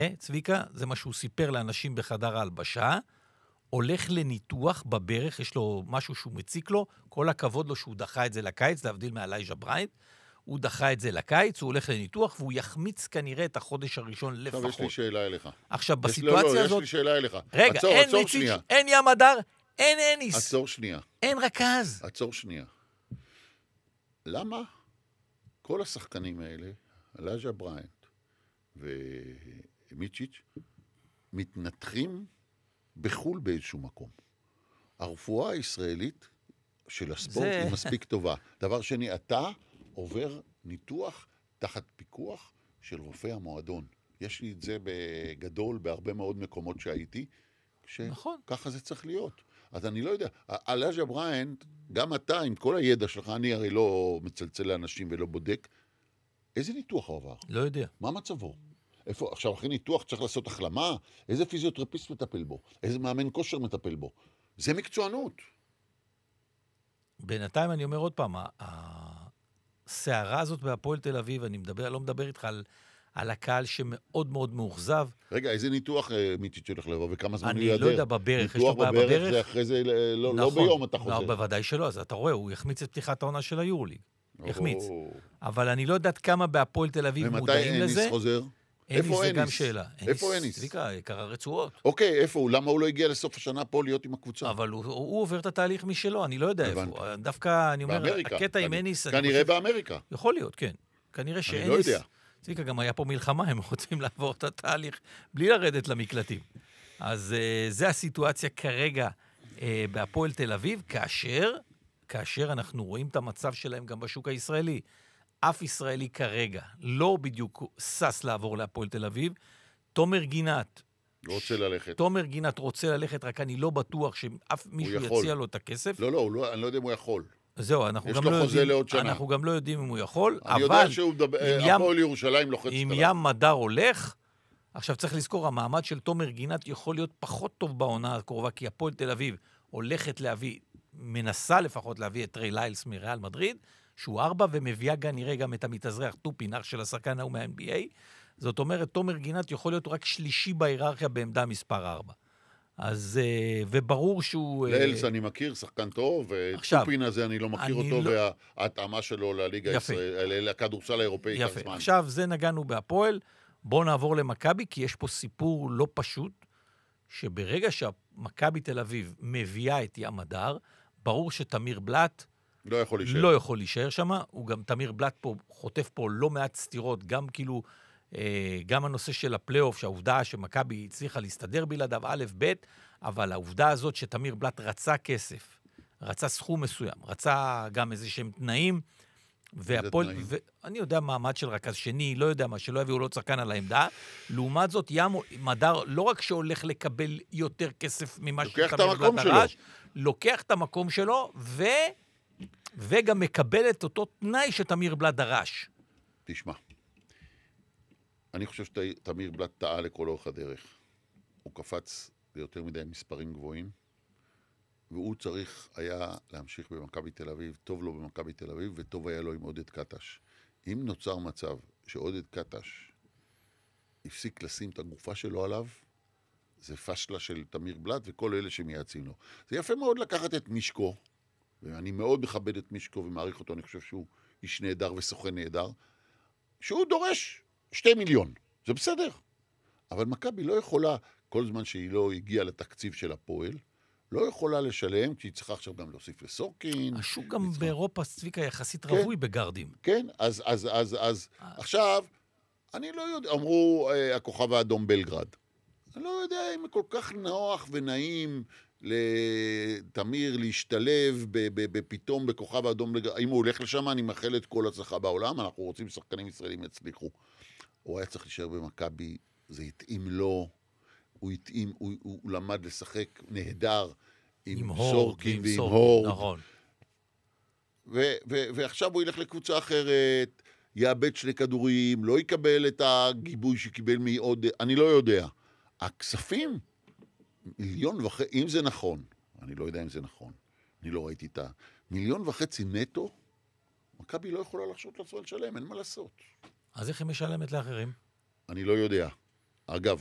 צביקה, זה מה שהוא סיפר לאנשים בחדר ההלבשה, הולך לניתוח בברך, יש לו משהו שהוא מציק לו, כל הכבוד לו שהוא דחה את זה לקיץ, להבדיל מאלייג'ה בריינט, הוא דחה את זה לקיץ, הוא הולך לניתוח, והוא יחמיץ כנראה את החודש הראשון לפחות. עכשיו יש לי שאלה אליך. עכשיו, בסיטואציה הזאת... יש לי שאלה אליך. רגע, אין מיציץ', אין ים הדר, אין אניס. עצור שנייה. אין רכז. עצור שנייה. למה כל השחקנים האלה, אלייג'ה בריינט ומיצ'יץ', מתנתחים בחול באיזשהו מקום? הרפואה הישראלית של הספורט היא מספיק טובה. דבר שני, אתה עובר ניתוח תחת פיקוח של רופא המועדון. יש לי את זה בגדול בהרבה מאוד מקומות שהייתי, שככה זה צריך להיות. אז אני לא יודע, אלייג'ה בריינט, גם אתה עם כל הידע שלך, אני הרי לא מצלצל לאנשים ולא בודק, איזה ניתוח הוא עבר? לא יודע. מה מצבו? איפה, עכשיו אחרי ניתוח צריך לעשות החלמה? איזה פיזיותרפיסט מטפל בו? איזה מאמן כושר מטפל בו? זה מקצוענות. בינתיים אני אומר עוד פעם, הסערה הזאת בהפועל תל אביב, אני לא מדבר איתך על הקהל שמאוד מאוד מאוכזב. רגע, איזה ניתוח מיצ'יץ' הולך לבוא וכמה זמן הוא יעדר? אני לא יודע, בברך, ניתוח בברך זה אחרי זה, לא ביום אתה חוזר. לא, בוודאי שלא, אז אתה רואה, הוא יחמיץ את פתיחת העונה של היורוליג. יחמיץ. אבל אני לא יודעת כמה בהפועל תל אביב מודעים לזה. ומתי אניס חוזר? איפה אניס? זה גם שאלה. איפה אניס? צביקה, יקר הרצועות. אוקיי, איפה הוא? למה הוא לא הגיע לסוף השנה פה להיות עם הקבוצה? אבל הוא עובר את התהליך משלו, אני לא יודע איפה. דווקא, אני אומר, הקטע עם אניס... כנראה באמריקה. יכול להיות, כן. כנראה שאניס... אני לא יודע. צביקה, גם היה פה מלחמה, הם רוצים לעבור את התהליך בלי לרדת למקלטים. אז זה הסיטואציה כרגע בהפועל תל אביב, כאשר אנחנו רואים את המצב שלהם גם בשוק הישראלי. אף ישראלי כרגע לא בדיוק סס לעבור להפועל תל אביב. תומר גינת רוצה ללכת, רק אני לא בטוח שאף מישהו יציע לו את הכסף. לא, אני לא יודע אם הוא יכול. זהו, אנחנו גם לא יודעים אם הוא יכול, אני יודע שהפועל ירושלים לוחצת עליו. אם ים מדר הולך, עכשיו צריך לזכור, המעמד של תומר גינת יכול להיות פחות טוב בעונה הקרובה, כי הפועל תל אביב הולכת להביא, מנסה לפחות להביא את ריי ליילס מריאל מדריד, שהוא 4, ומביאה נראה גם את המתאזרח טופינח של השחקן ההוא מה-NBA. זאת אומרת, תומר גינת יכול להיות רק שלישי בהיררכיה בעמדה מספר 4. אז, וברור שהוא... ליילס אני מכיר, שחקן טוב, וטופין הזה אני לא מכיר אותו, וההתאמה שלו לליגה הישראלית, לכדורסל האירופאי. יפה, עכשיו זה נגענו בהפועל, בואו נעבור למכבי, כי יש פה סיפור לא פשוט, שברגע שמכבי תל אביב מביאה את ים הדר, ברור שתמיר בלט לא יכול להישאר שם, הוא גם תמיר בלט פה, חוטף פה לא מעט סתירות, גם כאילו, גם הנושא של הפלייאוף, שהעובדה שמכבי הצליחה להסתדר בלעדיו א' ב', אבל העובדה הזאת שתמיר בלט רצה כסף, רצה סכום מסוים, רצה גם איזה שהם תנאים, ואני יודע מעמד של רכז שני, לא יודע מה, שלא יביאו לו צרכן על העמדה, לעומת זאת ים מדר לא רק שהולך לקבל יותר כסף ממה שתמיר בלט דרש, לוקח את המקום שלו, וגם מקבל את אותו תנאי שתמיר בלט דרש. תשמע, אני חושב שתמיר בלט טעה לכל אורך הדרך. הוא קפץ ליותר מדי מספרים גבוהים, והוא צריך היה להמשיך במכבי תל אביב, טוב לו במכבי תל אביב, וטוב היה לו עם עודד קטש. אם נוצר מצב שעודד קטש הפסיק לשים את הגופה שלו עליו, זה פשלה של תמיר בלט וכל אלה שמייעצים לו. זה יפה מאוד לקחת את מישקו, ואני מאוד מכבד את מישקו ומעריך אותו, אני חושב שהוא איש נהדר וסוכן נהדר, שהוא דורש 2 מיליון, זה בסדר. אבל מכבי לא יכולה, כל זמן שהיא לא הגיעה לתקציב של הפועל, לא יכולה לשלם, כי היא צריכה עכשיו גם להוסיף לסורקין. השוק גם באירופה, צביקה, יחסית רווי בגרדים. כן, אז עכשיו, אני לא יודע, אמרו הכוכב האדום בלגרד. אני לא יודע אם כל כך נוח ונעים לתמיר להשתלב פתאום בכוכב האדום. אם הוא הולך לשם, אני מאחל את כל הצלחה בעולם, אנחנו רוצים שחקנים ישראלים יצליחו. הוא היה צריך להישאר במכבי, זה התאים לו, הוא התאים, הוא למד לשחק נהדר עם סורקין ועם הורד. נכון. ועכשיו הוא ילך לקבוצה אחרת, יאבד 2 כדורים, לא יקבל את הגיבוי שקיבל מעוד, אני לא יודע. הכספים, 1.5 מיליון, אם זה נכון, אני לא יודע אם זה נכון, אני לא ראיתי את 1.5 מיליון נטו, מכבי לא יכולה לחשוב לעצמה לשלם, אין מה לעשות. אז איך היא משלמת לאחרים? אני לא יודע. אגב,